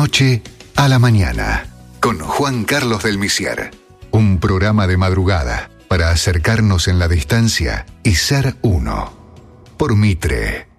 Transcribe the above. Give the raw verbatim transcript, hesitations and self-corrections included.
noche a la mañana, con Juan Carlos del Misier. Un programa de madrugada para acercarnos en la distancia y ser uno. Por Mitre.